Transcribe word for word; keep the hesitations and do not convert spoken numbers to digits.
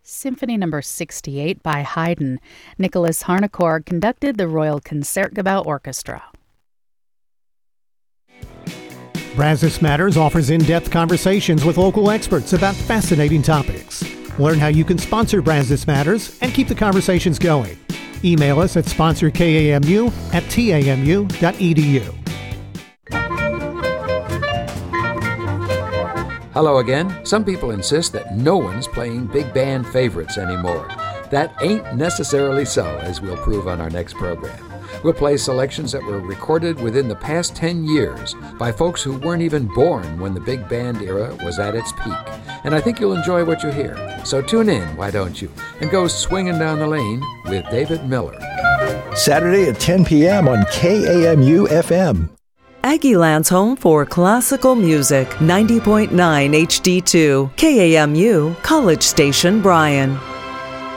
Symphony Number sixty-eight by Haydn. Nicholas Harnoncourt conducted the Royal Concertgebouw Orchestra. Brazos Matters offers in-depth conversations with local experts about fascinating topics. Learn how you can sponsor Brazos Matters and keep the conversations going. Email us at sponsor K A M U at T A M U dot E D U. Hello again. Some people insist that no one's playing big band favorites anymore. That ain't necessarily so, as we'll prove on our next program. We'll play selections that were recorded within the past ten years by folks who weren't even born when the big band era was at its peak. And I think you'll enjoy what you hear. So tune in, why don't you, and go swinging down the lane with David Miller. Saturday at ten p.m. on K A M U F M. Aggieland's home for classical music, ninety point nine H D two, K A M U, College Station, Bryan.